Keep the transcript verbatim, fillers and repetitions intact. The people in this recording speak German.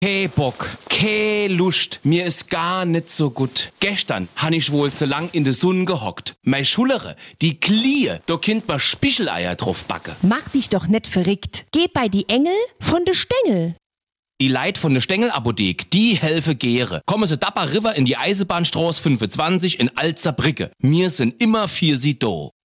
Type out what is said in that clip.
Hey Bock, ke Lust, mir ist gar nicht so gut. Gestern han ich wohl zu lang in de Sonne gehockt. Mei Schulere, die Klie, da kind ma Spicheleier drauf backe. Mach dich doch nicht verrückt. Geh bei die Engel von de Stängel. Die Leit von der Stengelapothek, die helfe gehre. Komme sie Dapper River in die Eisenbahnstraße fünfundzwanzig in Alzerbrücke. Mir sind immer für sie do.